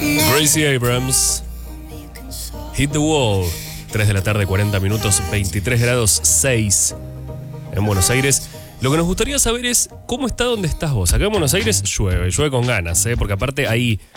Gracie Abrams, Hit the Wall. 3 de la tarde, 40 minutos, 23 grados 6 en Buenos Aires. Lo que nos gustaría saber es cómo está donde estás vos. Acá en Buenos Aires llueve con ganas, porque aparte hay